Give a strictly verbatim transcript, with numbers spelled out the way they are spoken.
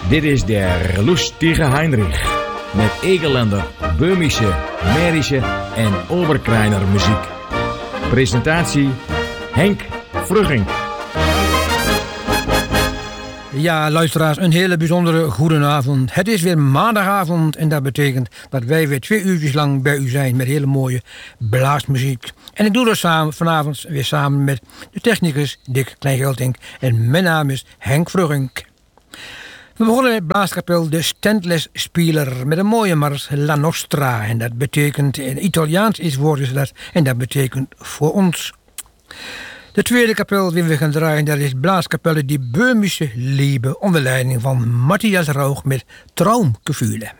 Dit is der lustige Heinrich met Egerländer, Böhmische, Mährische en Oberkreiner muziek. Presentatie Henk Vrugink. Ja, luisteraars, een hele bijzondere goedenavond. Het is weer maandagavond en dat betekent dat wij weer twee uurtjes lang bij u zijn met hele mooie blaasmuziek. En ik doe dat samen, vanavond weer samen met de technicus Dick Kleingeltink en mijn naam is Henk Vrugink. We begonnen met blaaskapel de Standless Spieler met een mooie mars La Nostra. En dat betekent, in Italiaans is woord is dat, en dat betekent voor ons. De tweede kapel die we gaan draaien, dat is blaaskapelle Die Böhmische Liebe onder leiding van Matthias Rauch met Traumgefühle.